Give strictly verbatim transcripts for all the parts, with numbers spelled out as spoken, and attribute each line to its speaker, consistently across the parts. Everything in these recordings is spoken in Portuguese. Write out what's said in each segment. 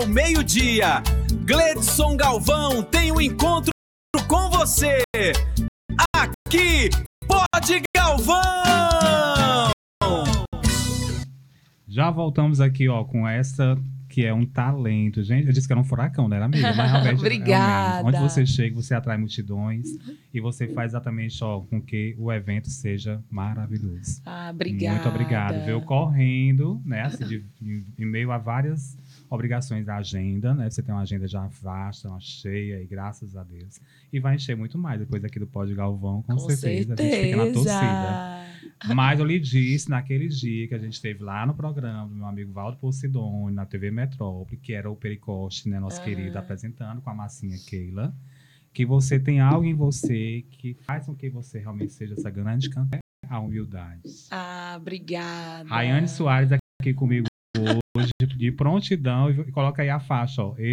Speaker 1: meio-dia, Gledson Galvão tem um encontro com você. Aqui, Pode Galvão!
Speaker 2: Já voltamos aqui, ó, com essa que é um talento. Gente, eu disse que era um furacão, né, amiga? Mas realmente,
Speaker 3: Obrigada.
Speaker 2: Realmente, onde você chega, você atrai multidões e você faz exatamente, ó, com que o evento seja maravilhoso.
Speaker 3: Ah, obrigada.
Speaker 2: Muito obrigado. Veio correndo, né, assim, de, em, em meio a várias obrigações da agenda, né? Você tem uma agenda já vasta, uma cheia, e graças a Deus. E vai encher muito mais depois aqui do Pode Galvão, com,
Speaker 3: com
Speaker 2: certeza.
Speaker 3: certeza.
Speaker 2: A gente fica na torcida. Mas eu lhe disse, naquele dia que a gente esteve lá no programa do meu amigo Valdo Posidônio, na T V Metrópole, que era o Pericoste, né? Nosso uhum. querido, apresentando com a massinha Keila, que você tem algo em você que faz com que você realmente seja essa grande cantora, a humildade.
Speaker 3: Ah, obrigada.
Speaker 2: Rayane Soares aqui comigo hoje, de prontidão, e coloca aí a faixa, ó,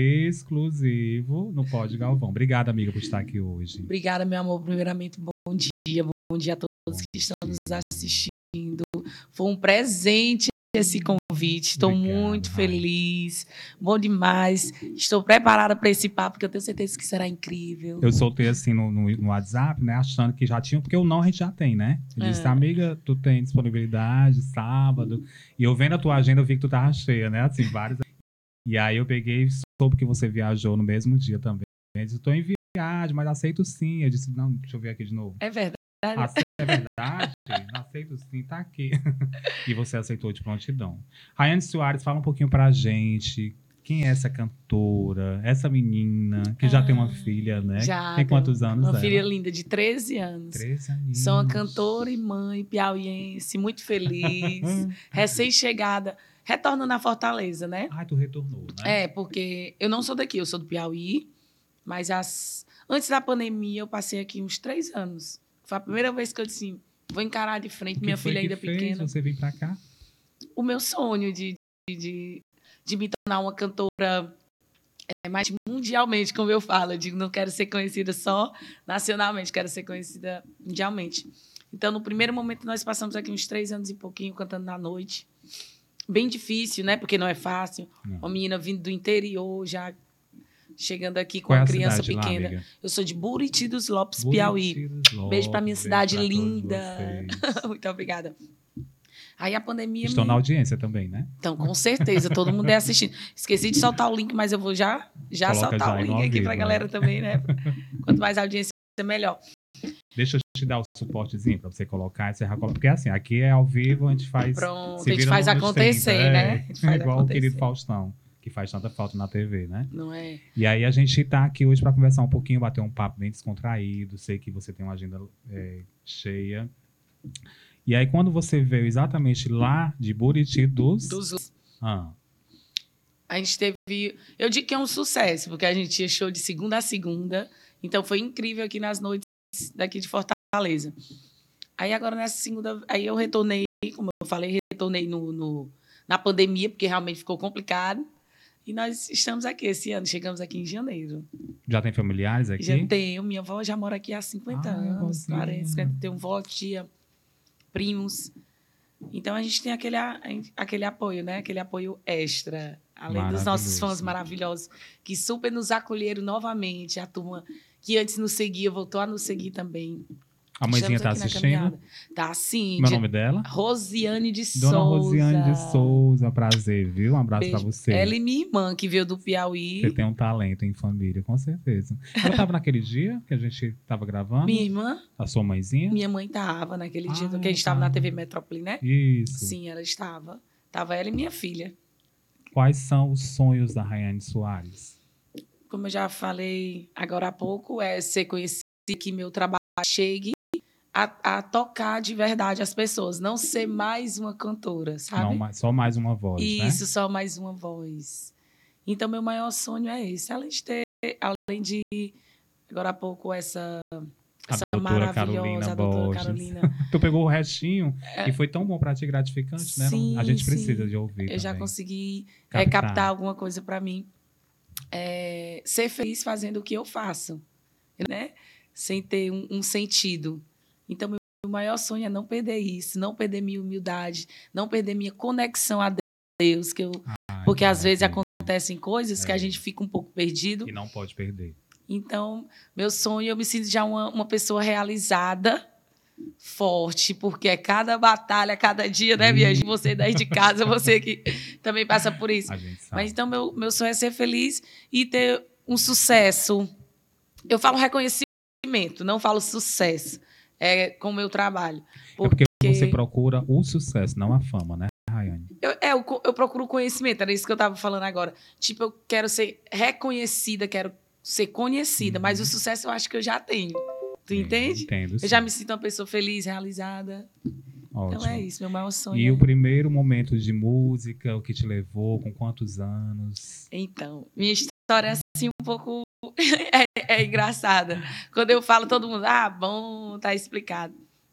Speaker 2: exclusivo no Pode Galvão. Obrigada, amiga, por estar aqui hoje.
Speaker 3: Obrigada, meu amor. Primeiramente, bom dia. Bom dia a todos que estão nos assistindo. Foi um presente esse convite. Estou Obrigado, muito Raia. feliz. Bom demais. Estou preparada para esse papo, porque eu tenho certeza que será incrível.
Speaker 2: Eu soltei assim no, no, no WhatsApp, né? Achando que já tinha, porque o não a gente já tem, né? Eu disse, é. amiga, tu tem disponibilidade sábado. E eu vendo a tua agenda, eu vi que tu tava cheia, né? Assim, vários. E aí eu peguei e soube que você viajou no mesmo dia também. Eu disse, estou em viagem, mas aceito sim. Eu disse, não, deixa eu ver aqui de novo.
Speaker 3: É verdade.
Speaker 2: Ace... É verdade? Aceito sim, tá aqui. E você aceitou de prontidão. Rayane Soares, fala um pouquinho pra gente. Quem é essa cantora? Essa menina que ah, já tem uma filha, né?
Speaker 3: Já.
Speaker 2: Tem quantos anos?
Speaker 3: Uma
Speaker 2: ela?
Speaker 3: filha linda, de treze anos.
Speaker 2: treze aninhos.
Speaker 3: Sou uma cantora e mãe piauiense, muito feliz. Recém-chegada. Retorno na Fortaleza, né?
Speaker 2: Ah, tu retornou, né?
Speaker 3: É, porque eu não sou daqui, eu sou do Piauí. Mas as... antes da pandemia, eu passei aqui uns três anos. Foi a primeira vez que eu disse, vou encarar de frente, minha filha ainda
Speaker 2: fez
Speaker 3: pequena.
Speaker 2: Você vir pra cá?
Speaker 3: O meu sonho de, de, de, de me tornar uma cantora é, mais mundialmente, como eu falo. Eu digo, não quero ser conhecida só nacionalmente, quero ser conhecida mundialmente. Então, no primeiro momento, nós passamos aqui uns três anos e pouquinho cantando na noite. Bem difícil, né? Porque não é fácil. Não. Uma menina vindo do interior, já... chegando aqui com
Speaker 2: Qual
Speaker 3: uma
Speaker 2: é
Speaker 3: criança pequena.
Speaker 2: Lá,
Speaker 3: eu sou de Buriti dos Lopes,
Speaker 2: Buriti
Speaker 3: Piauí.
Speaker 2: Dos Lopes,
Speaker 3: beijo para minha cidade linda.
Speaker 2: Vocês.
Speaker 3: Muito obrigada. Aí a pandemia...
Speaker 2: Estão
Speaker 3: me...
Speaker 2: na audiência também, né?
Speaker 3: Então, com certeza, todo mundo é assistindo. Esqueci de soltar o link, mas eu vou já, já soltar já o link aqui para a galera né? também, né? Quanto mais audiência, melhor.
Speaker 2: Deixa eu te dar o suportezinho para você colocar, você coloca, porque assim, aqui é ao vivo, a gente faz...
Speaker 3: Pronto, a gente faz acontecer, trinta, né?
Speaker 2: É,
Speaker 3: a gente faz
Speaker 2: igual
Speaker 3: acontecer.
Speaker 2: o querido Faustão, que faz tanta falta na T V, né?
Speaker 3: Não é?
Speaker 2: E aí a gente tá aqui hoje para conversar um pouquinho, bater um papo bem descontraído. Sei que você tem uma agenda é, cheia. E aí quando você veio exatamente lá de Buriti dos...
Speaker 3: dos...
Speaker 2: Ah.
Speaker 3: A gente teve... Eu digo que é um sucesso, porque a gente tinha show de segunda a segunda. Então foi incrível aqui nas noites daqui de Fortaleza. Aí agora nessa segunda... Aí eu retornei, como eu falei, retornei no, no, na pandemia, porque realmente ficou complicado. E nós estamos aqui esse ano, chegamos aqui em janeiro.
Speaker 2: Já tem familiares aqui?
Speaker 3: Já tenho, minha avó já mora aqui há cinquenta
Speaker 2: ah,
Speaker 3: anos, quarenta, tem um vó, tia, primos. Então a gente tem aquele, aquele apoio, né? Aquele apoio extra, além dos nossos fãs maravilhosos, que super nos acolheram novamente, a turma que antes nos seguia, voltou a nos seguir também.
Speaker 2: A mãezinha está assistindo?
Speaker 3: Tá sim.
Speaker 2: Meu nome dela?
Speaker 3: Rosiane de
Speaker 2: Dona
Speaker 3: Souza.
Speaker 2: Dona Rosiane de Souza, prazer, viu? Um abraço para você.
Speaker 3: Ela e minha irmã, que veio do Piauí.
Speaker 2: Você tem um talento em família, com certeza. Ela estava naquele dia que a gente estava gravando?
Speaker 3: Minha irmã?
Speaker 2: A sua mãezinha?
Speaker 3: Minha mãe estava naquele ah, dia, que a gente estava
Speaker 2: tá.
Speaker 3: na T V Metrópole, né?
Speaker 2: Isso.
Speaker 3: Sim, ela estava. Estava ela e minha filha.
Speaker 2: Quais são os sonhos da Rayane Soares?
Speaker 3: Como eu já falei agora há pouco, é ser conhecida, que meu trabalho chegue A, a tocar de verdade as pessoas, não ser mais uma cantora, sabe?
Speaker 2: Não, só mais uma voz,
Speaker 3: Isso,
Speaker 2: né?
Speaker 3: só mais uma voz. Então, meu maior sonho é esse. Além de ter, além de, agora há pouco, essa, essa
Speaker 2: a doutora
Speaker 3: maravilhosa,
Speaker 2: Carolina
Speaker 3: a doutora
Speaker 2: Borges.
Speaker 3: Carolina.
Speaker 2: Tu pegou o restinho
Speaker 3: é,
Speaker 2: e foi tão bom pra ti, gratificante, né?
Speaker 3: Sim,
Speaker 2: a gente
Speaker 3: sim.
Speaker 2: precisa de ouvir
Speaker 3: Eu
Speaker 2: também.
Speaker 3: já consegui
Speaker 2: captar.
Speaker 3: É, captar alguma coisa pra mim. É, ser feliz fazendo o que eu faço, né? Sem ter um, um sentido. Então, meu O maior sonho é não perder isso, não perder minha humildade, não perder minha conexão a Deus, que eu,
Speaker 2: Ai,
Speaker 3: porque às vezes
Speaker 2: Deus.
Speaker 3: acontecem coisas
Speaker 2: É.
Speaker 3: que a gente fica um pouco perdido.
Speaker 2: E não pode perder.
Speaker 3: Então, meu sonho, eu me sinto já uma, uma pessoa realizada, forte, porque é cada batalha, cada dia, né, minha gente? Você daí de casa, você que também passa por isso.
Speaker 2: A gente sabe.
Speaker 3: Mas então, meu, meu sonho é ser feliz e ter um sucesso. Eu falo reconhecimento, não falo sucesso. É com o meu trabalho.
Speaker 2: É porque você procura o sucesso, não a fama, né, Rayane?
Speaker 3: Eu, é, eu, eu procuro conhecimento, era isso que eu estava falando agora. Tipo, eu quero ser reconhecida, quero ser conhecida,
Speaker 2: Uhum.
Speaker 3: mas o sucesso eu acho que eu já tenho. Tu
Speaker 2: Sim,
Speaker 3: entende?
Speaker 2: Entendo,
Speaker 3: Eu
Speaker 2: sim.
Speaker 3: já me sinto uma pessoa feliz, realizada.
Speaker 2: Ótimo.
Speaker 3: Então é isso, meu maior sonho.
Speaker 2: E
Speaker 3: é...
Speaker 2: o primeiro momento de música, o que te levou, com quantos anos?
Speaker 3: Então, minha história é assim um pouco é, é engraçada. Quando eu falo, todo mundo, ah, bom, tá explicado.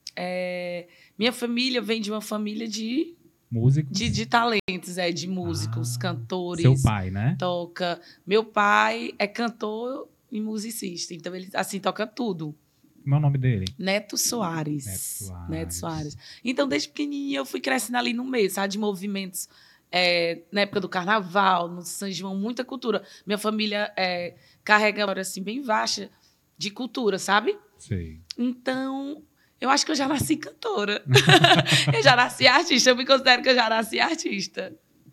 Speaker 3: É, minha família vem de uma família de,
Speaker 2: Músicos?
Speaker 3: de, de talentos, é, de músicos,
Speaker 2: Ah,
Speaker 3: cantores.
Speaker 2: Seu pai, né?
Speaker 3: Toca. Meu pai é cantor e musicista, então ele assim toca tudo.
Speaker 2: Como é o nome dele?
Speaker 3: Neto Soares.
Speaker 2: Neto Soares.
Speaker 3: Neto Soares. Então, desde pequenininha, eu fui crescendo ali no meio, sabe? De movimentos. É, na época do carnaval, no São João, muita cultura. Minha família é, carrega, assim, bem vasta de cultura, sabe?
Speaker 2: Sei.
Speaker 3: Então, eu acho que eu já nasci cantora. Eu já nasci artista. Eu me considero que eu já nasci artista.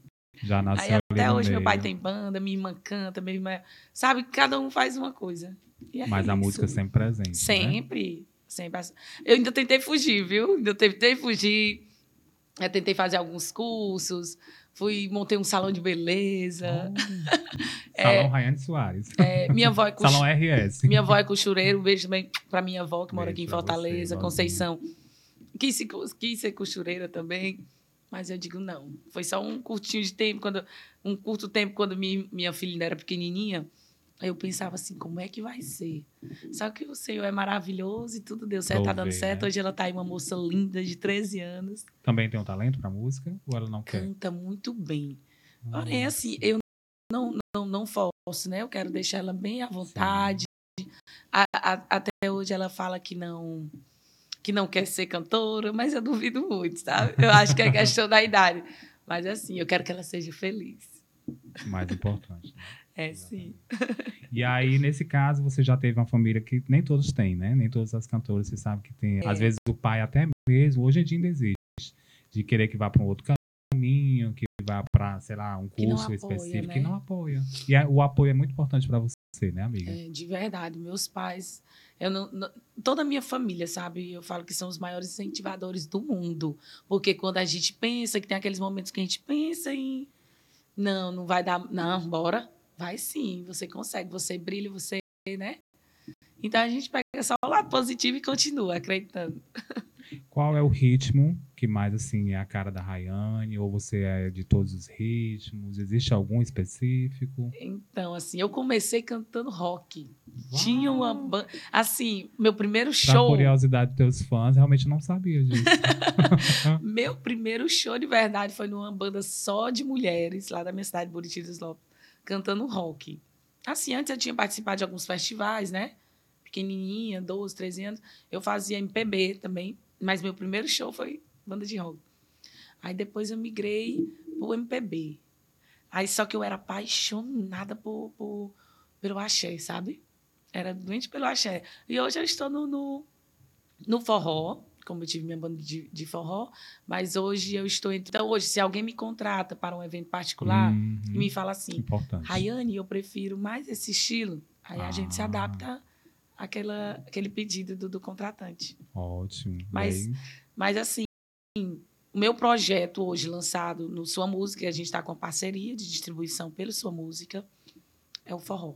Speaker 2: Já nasceu
Speaker 3: Aí,
Speaker 2: ali
Speaker 3: até
Speaker 2: no
Speaker 3: hoje,
Speaker 2: meio.
Speaker 3: meu pai tem banda, minha irmã canta, minha irmã... Sabe? Cada um faz uma coisa. E é
Speaker 2: Mas a
Speaker 3: isso.
Speaker 2: música sempre presente, né?
Speaker 3: Sempre. Sempre. Eu ainda tentei fugir, viu? Ainda tentei fugir. Eu tentei fazer alguns cursos. Fui, montei um salão de beleza.
Speaker 2: Oh. Salão Rayane Soares.
Speaker 3: É, minha avó é costu...
Speaker 2: Salão R S.
Speaker 3: Minha avó é costureira. Um beijo também para minha avó, que mora
Speaker 2: Beijo
Speaker 3: aqui em
Speaker 2: pra
Speaker 3: Fortaleza,
Speaker 2: você,
Speaker 3: Conceição. Quis, se- quis ser costureira também. Mas eu digo, não. Foi só um curtinho de tempo, quando, um curto tempo, quando minha, minha filha ainda era pequenininha. Aí eu pensava assim, como é que vai ser? Só que o Senhor é maravilhoso e tudo deu certo, tá dando
Speaker 2: Provei,
Speaker 3: certo.
Speaker 2: né?
Speaker 3: Hoje ela tá aí uma moça linda, de treze anos.
Speaker 2: Também tem um talento pra música? Ou ela não quer?
Speaker 3: Canta muito bem.
Speaker 2: Nossa.
Speaker 3: Porém, assim, eu não, não, não forço, né? Eu quero deixar ela bem à vontade. A- a- até hoje ela fala que não, que não quer ser cantora, mas eu duvido muito, sabe? Eu acho que é questão da idade. Mas, assim, eu quero que ela seja feliz.
Speaker 2: Mais importante. Né?
Speaker 3: É, sim.
Speaker 2: E aí, nesse caso, você já teve uma família que nem todos têm, né? Nem todas as cantoras, você sabe que tem.
Speaker 3: É.
Speaker 2: Às vezes o pai até mesmo, hoje em dia ainda existe, de querer que vá para um outro caminho, que vá para, sei lá, um
Speaker 3: Que não
Speaker 2: curso
Speaker 3: apoia,
Speaker 2: específico,
Speaker 3: né?
Speaker 2: que não apoia. E a- o apoio é muito importante para você, né, amiga?
Speaker 3: É, de verdade, meus pais, eu não, não- toda a minha família, sabe? Eu falo que são os maiores incentivadores do mundo. Porque quando a gente pensa, que tem aqueles momentos que a gente pensa em não, não vai dar, não, bora. Vai sim, você consegue, você brilha, você, né? Então a gente pega só o lado positivo e continua acreditando.
Speaker 2: Qual é o ritmo que mais, assim, é a cara da Rayane? Ou você é de todos os ritmos? Existe algum específico?
Speaker 3: Então, assim, eu comecei cantando rock.
Speaker 2: Uau!
Speaker 3: Tinha uma banda. Assim, meu primeiro
Speaker 2: Pra
Speaker 3: show.
Speaker 2: curiosidade dos teus fãs, realmente não sabia disso.
Speaker 3: Meu primeiro show de verdade foi numa banda só de mulheres, lá da minha cidade, Buriti dos Lopes, cantando rock. Assim, antes eu tinha participado de alguns festivais, né? Pequenininha, doze, treze anos. Eu fazia M P B também, mas meu primeiro show foi banda de rock. Aí depois eu migrei pro M P B. Aí só que eu era apaixonada por, por, pelo axé, sabe? Era doente pelo axé. E hoje eu estou no, no, no forró, como eu tive minha banda de, de forró, mas hoje eu estou... Então, hoje, se alguém me contrata para um evento particular
Speaker 2: Uhum.
Speaker 3: e me fala assim,
Speaker 2: Importante.
Speaker 3: Rayane, eu prefiro mais esse estilo, aí a
Speaker 2: Ah.
Speaker 3: gente se adapta àquela, àquele pedido do, do contratante.
Speaker 2: Ótimo. E
Speaker 3: Mas-
Speaker 2: aí,
Speaker 3: Mas, assim, o meu projeto hoje lançado no Sua Música, a gente está com a parceria de distribuição pelo Sua Música, é o forró.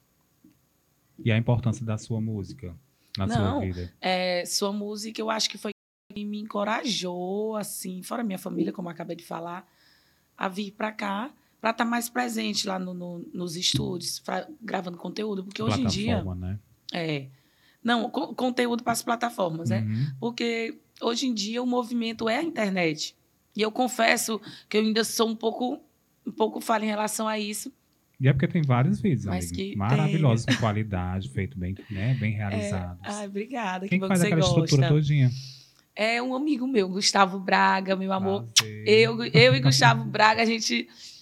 Speaker 2: e a importância da sua música na
Speaker 3: Não.
Speaker 2: sua vida?
Speaker 3: É, Sua Música, eu acho que foi quem me encorajou, assim, fora minha família, como eu acabei de falar, a vir para cá, para estar mais presente lá no, no- nos estúdios, pra- gravando conteúdo, porque hoje em dia...
Speaker 2: Plataforma, né?
Speaker 3: É, não, co- conteúdo para as plataformas, né?
Speaker 2: Uhum.
Speaker 3: Porque hoje em dia o movimento é a internet. E eu confesso que eu ainda sou um pouco, um pouco falha em relação a isso.
Speaker 2: E é porque tem vários vídeos,
Speaker 3: Mas
Speaker 2: amigo,
Speaker 3: que
Speaker 2: maravilhosos, com qualidade, feito bem, né, bem realizados.
Speaker 3: Ai, obrigada,
Speaker 2: Quem
Speaker 3: que
Speaker 2: que
Speaker 3: bom
Speaker 2: faz
Speaker 3: que você
Speaker 2: aquela estrutura
Speaker 3: gosta.
Speaker 2: todinha?
Speaker 3: É um amigo meu, Gustavo Braga, meu amor.
Speaker 2: Prazer.
Speaker 3: Eu, eu e Gustavo Braga, a gente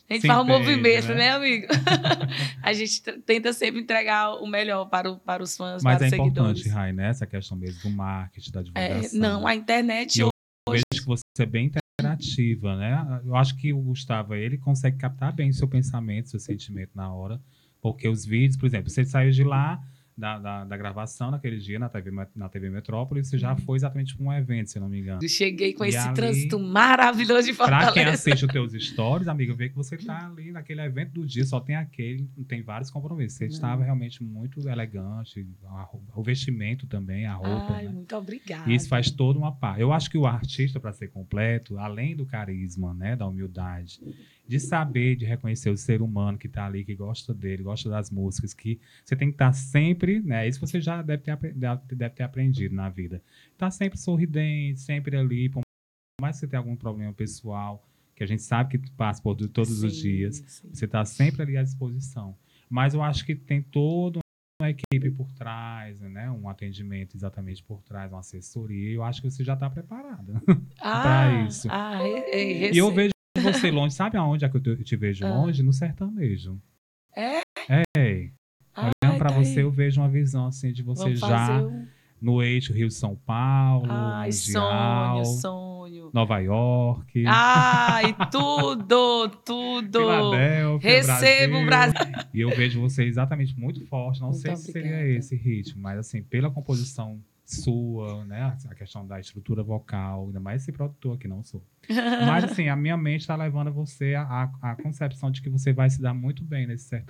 Speaker 3: A gente
Speaker 2: Se
Speaker 3: faz um
Speaker 2: entende,
Speaker 3: movimento,
Speaker 2: né?
Speaker 3: né, amigo? A gente t- tenta sempre entregar o melhor para, o, para os fãs,
Speaker 2: Mas
Speaker 3: para
Speaker 2: é
Speaker 3: os
Speaker 2: importante,
Speaker 3: seguidores.
Speaker 2: Rai, né? Essa questão mesmo do marketing, da
Speaker 3: É,
Speaker 2: divulgação.
Speaker 3: não, a internet
Speaker 2: E eu
Speaker 3: hoje...
Speaker 2: vejo que você é bem interativa, né? Eu acho que o Gustavo, ele consegue captar bem o seu pensamento, seu sentimento na hora. Porque os vídeos, por exemplo, você saiu de lá, da, da, da gravação naquele dia na T V, na T V Metrópole, você já foi exatamente para um evento, se não me engano.
Speaker 3: Eu cheguei com
Speaker 2: E
Speaker 3: esse
Speaker 2: ali,
Speaker 3: trânsito maravilhoso de
Speaker 2: Pra
Speaker 3: Fortaleza.
Speaker 2: quem assiste os teus stories, amigo, vê que você tá ali naquele evento do dia, só tem aquele, tem vários compromissos. Você estava realmente muito elegante, a roupa- o vestimento também, a roupa,
Speaker 3: Ai,
Speaker 2: né?
Speaker 3: muito obrigada.
Speaker 2: E isso faz toda uma parte. Eu acho que o artista, para ser completo, além do carisma, né, da humildade, de saber, de reconhecer o ser humano que está ali, que gosta dele, gosta das músicas, que você tem que estar sempre, né, isso você já deve ter, apre- deve ter aprendido na vida. Estar sempre sorridente, sempre ali, por mais que você tenha algum problema pessoal, que a gente sabe que passa por todos os
Speaker 3: Sim,
Speaker 2: dias,
Speaker 3: sim.
Speaker 2: você está sempre ali à disposição. Mas eu acho que tem toda uma equipe por trás, né? Um atendimento exatamente por trás, uma assessoria. Eu acho que você já está preparada
Speaker 3: Ah,
Speaker 2: para isso.
Speaker 3: Ah, re- re-
Speaker 2: E eu
Speaker 3: rece-
Speaker 2: vejo você longe. Sabe aonde é que eu te, eu te vejo
Speaker 3: Ah.
Speaker 2: longe? No sertanejo.
Speaker 3: É?
Speaker 2: É.
Speaker 3: Ai,
Speaker 2: Olhando para
Speaker 3: tá
Speaker 2: você,
Speaker 3: aí.
Speaker 2: eu vejo uma visão assim de você
Speaker 3: Vamos
Speaker 2: já
Speaker 3: fazer um...
Speaker 2: no eixo Rio-São Paulo,
Speaker 3: Ai,
Speaker 2: Mundial,
Speaker 3: sonho, sonho.
Speaker 2: Nova York.
Speaker 3: Ai, tudo, tudo.
Speaker 2: Filadélfia,
Speaker 3: Recebo o Brasil.
Speaker 2: E eu vejo você exatamente muito forte. Não
Speaker 3: Muito
Speaker 2: sei se seria
Speaker 3: obrigada.
Speaker 2: esse ritmo, mas assim, pela composição sua, né? A questão da estrutura vocal, ainda mais esse produtor que não sou. Mas assim, a minha mente está levando você à, à concepção de que você vai se dar muito bem nesse